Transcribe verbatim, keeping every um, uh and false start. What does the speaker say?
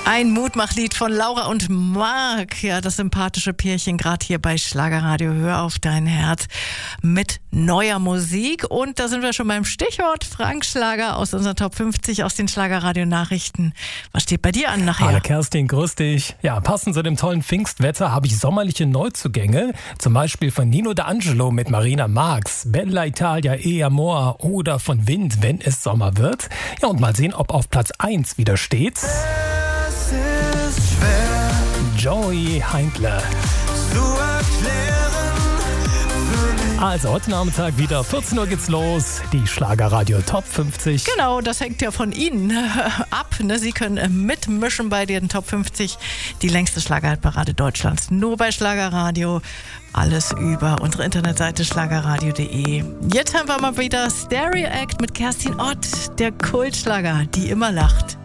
Ein Mutmachlied von Laura und Marc, ja, das sympathische Pärchen, gerade hier bei Schlagerradio. Hör auf dein Herz mit neuer Musik. Und da sind wir schon beim Stichwort Frank Schlager aus unseren Top fünfzig, aus den Schlagerradio-Nachrichten. Was steht bei dir an nachher? Hallo Kerstin, grüß dich. Ja, passend zu dem tollen Pfingstwetter habe ich sommerliche Neuzugänge. Zum Beispiel von Nino D'Angelo mit Marina Marx, Bella Italia, E Amor oder von Wind, wenn es Sommer wird. Ja, und mal sehen, ob auf Platz eins wieder steht. Joey Heindler. Also heute Nachmittag wieder vierzehn Uhr geht's los. Die Schlagerradio Top fünfzig. Genau, das hängt ja von Ihnen ab. Ne? Sie können mitmischen bei den Top fünfzig. Die längste Schlagerparade Deutschlands. Nur bei Schlagerradio. Alles über unsere Internetseite schlagerradio punkt de. Jetzt haben wir mal wieder Stereo Act mit Kerstin Ott. Der Kultschlager, die immer lacht.